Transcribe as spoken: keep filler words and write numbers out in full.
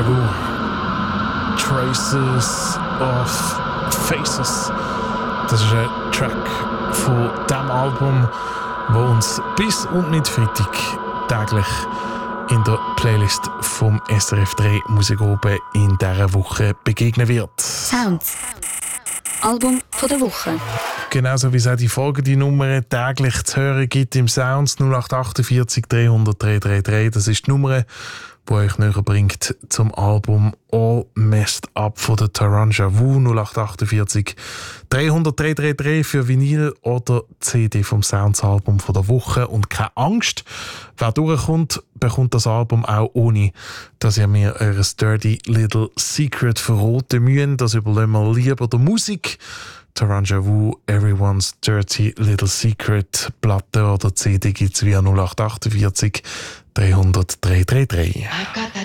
Déjà Vu. Traces of Faces. Das ist ein Track von diesem Album, das uns bis und mit Freitag täglich in der Playlist vom S R F drei Musik oben in dieser Woche begegnen wird. Sounds. Album von der Woche. Genauso wie es auch die folgende Nummer täglich zu hören gibt im Sounds null acht achtundvierzig dreihundert dreihundertdreiunddreißig. Das ist die Nummer, die euch näher bringt zum Album All Messed Up von der Taranja Wu. null acht achtundvierzig dreihundert dreihundertdreiunddreißig für Vinyl oder C D vom Sounds Album von der Woche. Und keine Angst, wer durchkommt, bekommt das Album auch ohne, dass ihr mir euer Dirty Little Secret verraten müsst. Das überlassen wir lieber der Musik. Taranja Wu, Everyone's Dirty Little Secret, Platte oder C D gibt es via null acht achtundvierzig dreihundert dreihundertdreiunddreißig.